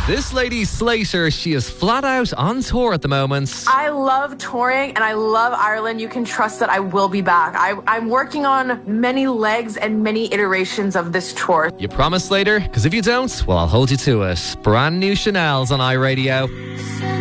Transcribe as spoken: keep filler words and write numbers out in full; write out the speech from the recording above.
This lady, Slater, she is flat out on tour at the moment. I love touring and I love Ireland. You can trust that I will be back. I, I'm working on many legs and many iterations of this tour. You promise, Slater? Because if you don't, well, I'll hold you to it. Brand new Chanel's on iRadio.